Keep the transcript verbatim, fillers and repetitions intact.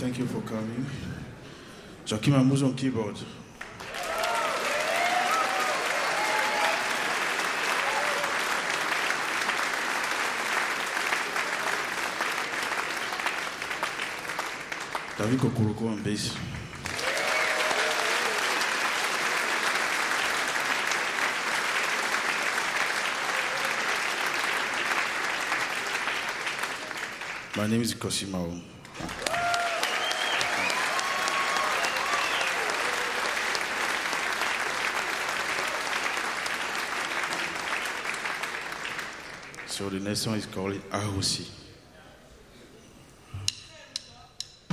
thank you for coming. Joachim Amouze on keyboard. David Kokoroko on bass. My name is Kosimao. So the next one is called Ahosi.